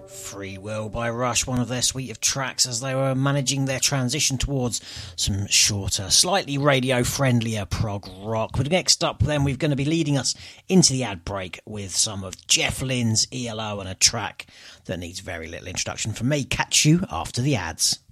Free Will by Rush, one of their suite of tracks as they were managing their transition towards some shorter, slightly radio-friendlier prog rock. But next up then, we're going to be leading us into the ad break with some of Jeff Lynne's ELO and a track that needs very little introduction from me. Catch you after the ads.